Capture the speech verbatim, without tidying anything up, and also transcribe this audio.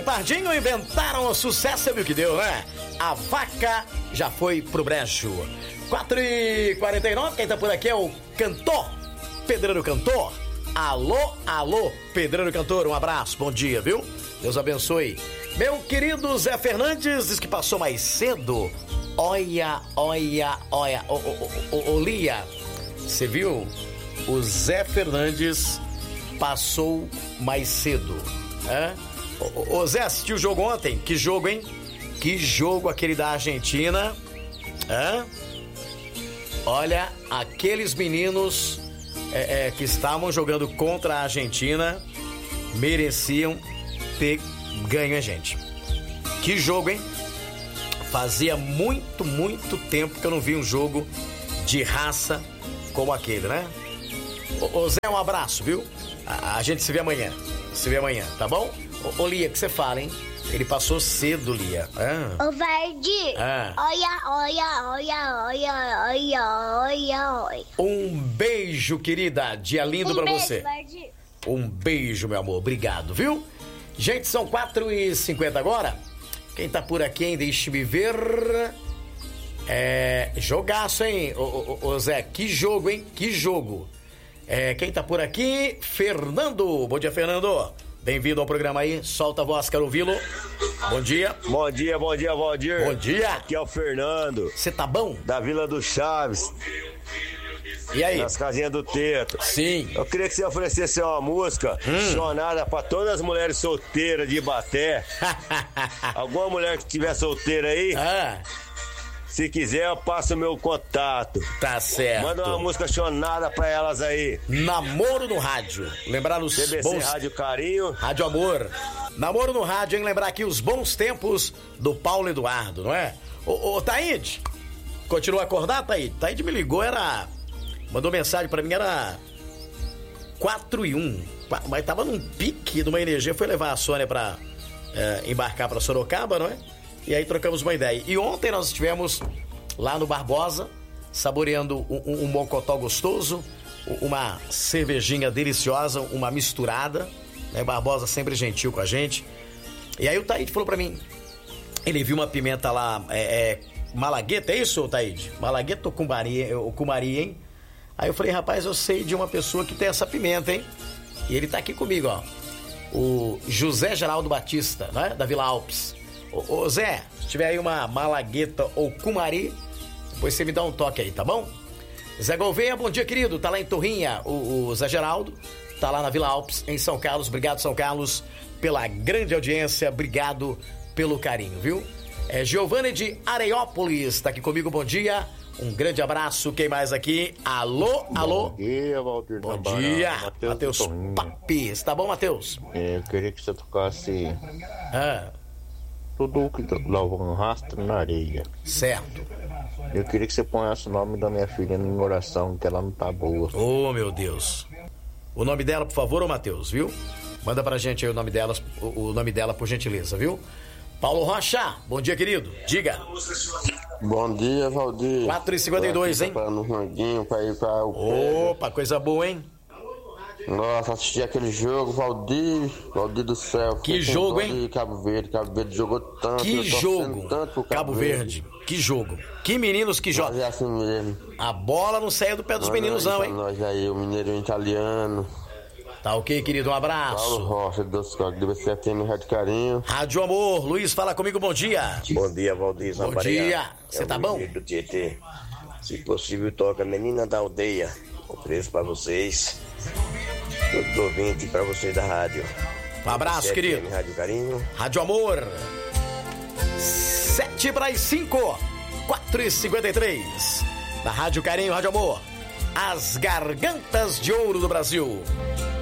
Tardinho inventaram o sucesso, você viu que deu, né? A vaca já foi pro brejo. quatro e quarenta e nove, quem tá por aqui é o cantor, Pedreiro Cantor. Alô, alô, Pedreiro Cantor, um abraço, bom dia, viu? Deus abençoe. Meu querido Zé Fernandes diz que passou mais cedo. Olha, olha, olha, ô, ô, ô, ô, Lia, você viu? O Zé Fernandes passou mais cedo, né? Ô, ô, Zé, assistiu o jogo ontem? Que jogo, hein? Que jogo aquele da Argentina, hã? Olha, aqueles meninos é, é, que estavam jogando contra a Argentina mereciam ter ganho, hein, gente? Que jogo, hein? Fazia muito, muito tempo que eu não vi um jogo de raça como aquele, né? Ô, ô Zé, um abraço, viu? A, a gente se vê amanhã. Se vê amanhã, tá bom? Ô, ô Lia, que você fala, hein? Ele passou cedo, Lia. Ah. Ô, Verde. Ah. Olha, olha, olha, olha, olha, olha, olha. Um beijo, querida. Dia lindo um pra beijo, você. Verde. Um beijo, meu amor. Obrigado, viu? Gente, são quatro e cinquenta agora. Quem tá por aqui, hein? Deixe-me ver. É... Jogaço, hein? Ô, ô, ô, Zé, que jogo, hein? Que jogo. É... Quem tá por aqui? Fernando. Bom dia, Fernando. Bem-vindo ao programa aí. Solta a voz, quero ouvi-lo. Bom dia. Bom dia, bom dia, Valdir. Bom dia. Aqui é o Fernando. Você tá bom? Da Vila do Chaves. E aí? Nas casinhas do Teto. Sim. Eu queria que você oferecesse uma música hum. sonada pra todas as mulheres solteiras de Ibaté. Alguma mulher que estiver solteira aí, ah. se quiser eu passo o meu contato. Tá certo. Manda uma música sonada pra elas aí. Namoro no rádio. Lembrar os C B C bons... Rádio Carinho. Rádio Amor. Namoro no rádio, hein? Lembrar aqui os bons tempos do Paulo Eduardo, não é? Ô, ô Taíde, continua acordado, Taíde? Taíde me ligou, era... Mandou mensagem pra mim, era quatro e um. Mas tava num pique de uma energia. Foi levar a Sônia pra é, embarcar pra Sorocaba, não é? E aí trocamos uma ideia. E ontem nós estivemos lá no Barbosa, saboreando um, um, um mocotó gostoso, uma cervejinha deliciosa, uma misturada, né? Barbosa sempre gentil com a gente. E aí o Taíde falou pra mim, ele viu uma pimenta lá, é, é, malagueta, é isso, Taíde? Malagueta ou cumari, ou cumari, hein? Aí eu falei, rapaz, eu sei de uma pessoa que tem essa pimenta, hein? E ele tá aqui comigo, ó. O José Geraldo Batista, né? Da Vila Alpes. Ô, ô Zé, se tiver aí uma malagueta ou cumari, depois você me dá um toque aí, tá bom? Zé Gouveia, bom dia, querido. Tá lá em Torrinha, o, o Zé Geraldo. Tá lá na Vila Alpes, em São Carlos. Obrigado, São Carlos, pela grande audiência. Obrigado pelo carinho, viu? É Giovanni de Areópolis, tá aqui comigo, bom dia. Um grande abraço, quem mais aqui? Alô, alô? Bom dia, Valdir. Bom dia, Matheus Papis. Tá bom, Matheus? É, eu queria que você tocasse ah. Tudo que lava um rastro na areia. Certo. Eu queria que você ponhasse o nome da minha filha em oração, que ela não tá boa. Oh, meu Deus. O nome dela, por favor, ô Matheus, viu? Manda pra gente aí o nome dela, o, o nome dela, por gentileza, viu? Paulo Rocha, bom dia, querido. Diga. Bom dia, Valdir. quatro e cinquenta e dois, hein? Para no ranguinho, pra ir pra o Opa, coisa boa, hein? Nossa, assisti aquele jogo, Valdir, Valdir do céu. Que jogo, hein? Cabo Verde, Cabo Verde jogou tanto. Que jogo, tanto pro Cabo, Cabo Verde. Verde. Que jogo. Que meninos que jogam. É assim mesmo. A bola não saiu do pé dos meninos, não, hein? Nós aí, o mineiro italiano. Tá ok, querido, um abraço. Paulo Rocha, Deus Código, D B C F M, Rádio Carinho. Rádio Amor, Luiz, fala comigo, bom dia. Bom dia, Valdir. Bom dia, você tá bom? Do Tietê. Se possível, toca Menina da Aldeia. Ofereço pra vocês. Tudo ouvinte pra vocês da rádio. Um abraço, C F M, querido. Rádio Carinho. Rádio Amor. Sete para as cinco. quatro e cinquenta e três. Da Rádio Carinho, Rádio Amor. As gargantas de ouro do Brasil.